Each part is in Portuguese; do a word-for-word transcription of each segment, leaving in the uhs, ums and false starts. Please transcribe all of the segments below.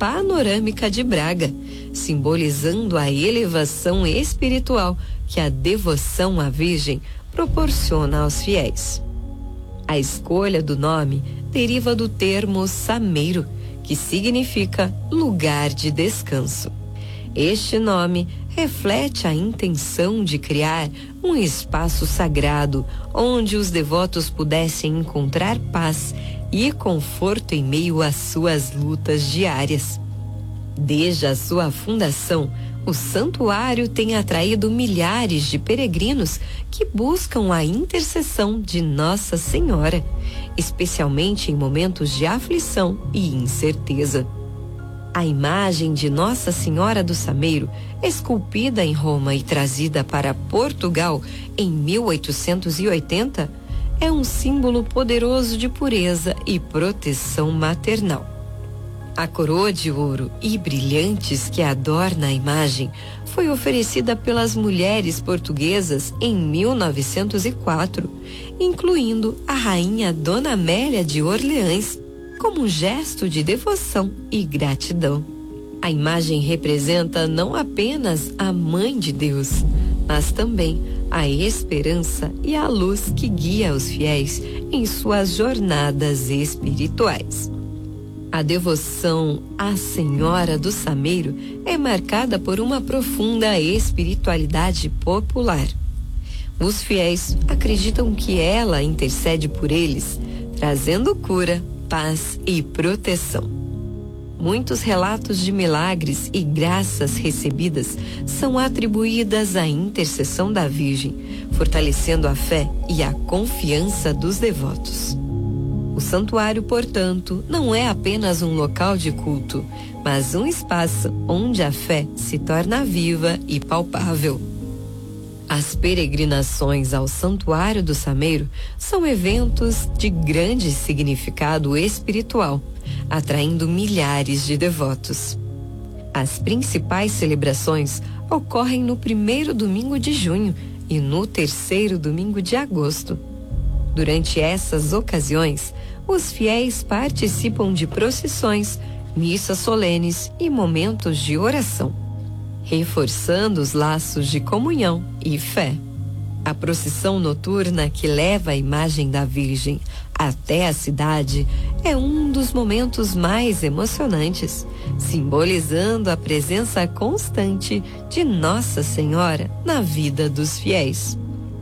panorâmica de Braga, simbolizando a elevação espiritual que a devoção à Virgem proporciona aos fiéis. A escolha do nome deriva do termo sameiro, que significa lugar de descanso. Este nome reflete a intenção de criar um espaço sagrado onde os devotos pudessem encontrar paz e conforto em meio às suas lutas diárias. Desde a sua fundação, o santuário tem atraído milhares de peregrinos que buscam a intercessão de Nossa Senhora, especialmente em momentos de aflição e incerteza. A imagem de Nossa Senhora do Sameiro, esculpida em Roma e trazida para Portugal em mil oitocentos e oitenta, é um símbolo poderoso de pureza e proteção maternal. A coroa de ouro e brilhantes que adorna a imagem foi oferecida pelas mulheres portuguesas em mil novecentos e quatro, incluindo a rainha Dona Amélia de Orleans, como um gesto de devoção e gratidão. A imagem representa não apenas a Mãe de Deus, mas também a esperança e a luz que guia os fiéis em suas jornadas espirituais. A devoção à Senhora do Sameiro é marcada por uma profunda espiritualidade popular. Os fiéis acreditam que ela intercede por eles, trazendo cura, paz e proteção. Muitos relatos de milagres e graças recebidas são atribuídas à intercessão da Virgem, fortalecendo a fé e a confiança dos devotos. O santuário, portanto, não é apenas um local de culto, mas um espaço onde a fé se torna viva e palpável. As peregrinações ao Santuário do Sameiro são eventos de grande significado espiritual, atraindo milhares de devotos. As principais celebrações ocorrem no primeiro domingo de junho e no terceiro domingo de agosto. Durante essas ocasiões, os fiéis participam de procissões, missas solenes e momentos de oração, reforçando os laços de comunhão e fé. A procissão noturna que leva a imagem da Virgem até a cidade é um dos momentos mais emocionantes, simbolizando a presença constante de Nossa Senhora na vida dos fiéis.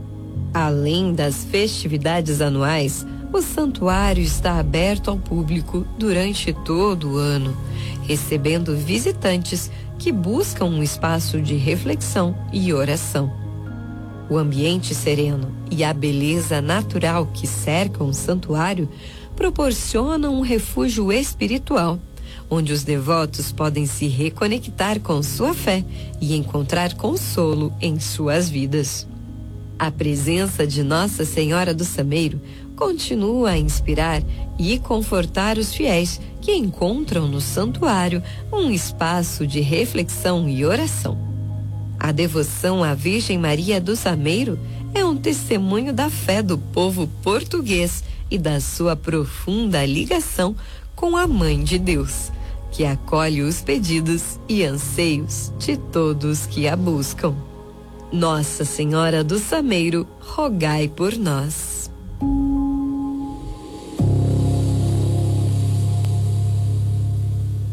Além das festividades anuais, o santuário está aberto ao público durante todo o ano, recebendo visitantes que buscam um espaço de reflexão e oração. O ambiente sereno e a beleza natural que cercam o santuário proporcionam um refúgio espiritual, onde os devotos podem se reconectar com sua fé e encontrar consolo em suas vidas. A presença de Nossa Senhora do Sameiro continua a inspirar e confortar os fiéis que encontram no santuário um espaço de reflexão e oração. A devoção à Virgem Maria do Sameiro é um testemunho da fé do povo português e da sua profunda ligação com a Mãe de Deus, que acolhe os pedidos e anseios de todos que a buscam. Nossa Senhora do Sameiro, rogai por nós.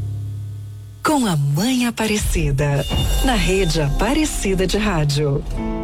Com a Mãe Aparecida, na Rede Aparecida de Rádio.